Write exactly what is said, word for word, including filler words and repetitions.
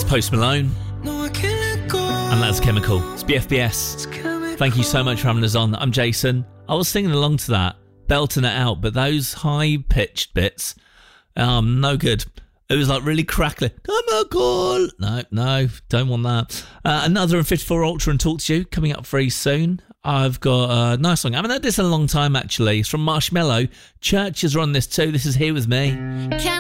Post Malone. And that's Chemical. It's B F B S. Thank you so much for having us on. I'm Jason. I was singing along to that, belting it out, but those high-pitched bits, um, no good. It was like really crackly. Chemical. No, no, don't want that. Uh, another fifty-four Ultra and Talk to You coming up very soon. I've got a nice song. I haven't heard this in a long time, actually. It's from Marshmello. Churches are on this too. This is Here With Me. Can